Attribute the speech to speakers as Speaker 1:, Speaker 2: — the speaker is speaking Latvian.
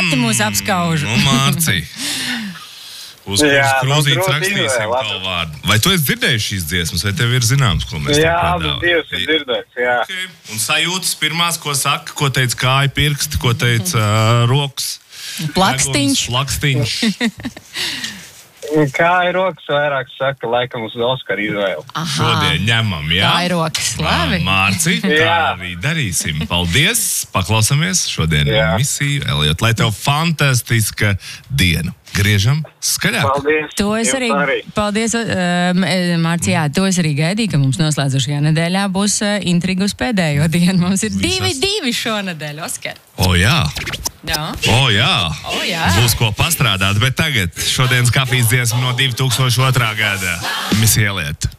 Speaker 1: pati mūs apskauž.
Speaker 2: Mārci. Uz kuras krūzītes rakstīsim tavu vārdu. Vai tu esi dzirdējis šīs dziesmas, vai tev ir zināms, ko mēs
Speaker 3: jā, abas divas ir dzirdēts, jā.
Speaker 2: Okay. Un sajūtas pirmās, ko saka, ko teica kāja pirksti, ko teica rokas?
Speaker 1: Plakstiņš.
Speaker 3: Kā ir rokas vairāk saka, laikam uz Oskara izvēle.
Speaker 2: Šodien ņemam, jā?
Speaker 1: Kā ir rokas, labi.
Speaker 2: Mārci, tā arī darīsim. Paldies, paklausamies šodien misiju, Elijot, lai tev fantastiska diena. Griežam skaļāk.
Speaker 3: Paldies.
Speaker 1: To es arī. Paldies, Mārci, jā, to es arī gaidīju, ka mums noslēdzošajā nedēļā būs intriga uz pēdējo dienu. Mums ir 2-2 šonedēļ, Oskar.
Speaker 2: Jā.
Speaker 1: Jā.
Speaker 2: Jā. Būs ko pastrādāt, bet tagad šodienas kafijas dziesma no 2002. gada. Misija Elijot.